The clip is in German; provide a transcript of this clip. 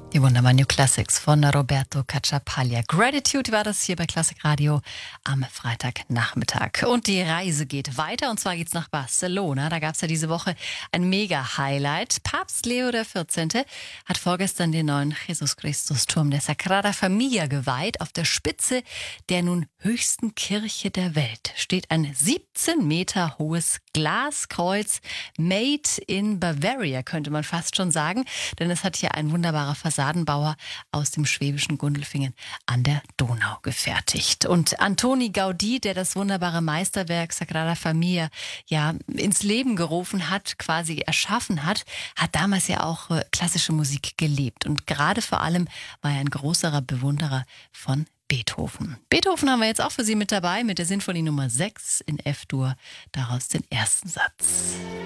Die wunderbaren New Classics von Roberto Cacciapaglia. Gratitude war das hier bei Klassik Radio am Freitagnachmittag. Und die Reise geht weiter, und zwar geht's nach Barcelona. Da gab's ja diese Woche ein Mega-Highlight. Papst Leo XIV. hat vorgestern den neuen Jesus Christus-Turm der Sagrada Familia geweiht. Auf der Spitze der nun höchsten Kirche der Welt steht ein 17 Meter hohes Glaskreuz, made in Bavaria, könnte man fast schon sagen. Denn es hat hier ein wunderbarer Fassadenbauer aus dem schwäbischen Gundelfingen an der Donau gefertigt. Und Antoni Gaudí, der das wunderbare Meisterwerk Sagrada Familia ja ins Leben gerufen hat, quasi erschaffen hat, hat damals ja auch klassische Musik gelebt. Und gerade vor allem war er ein großer Bewunderer von Beethoven. Beethoven haben wir jetzt auch für Sie mit dabei, mit der Sinfonie Nummer 6 in F-Dur, daraus den ersten Satz.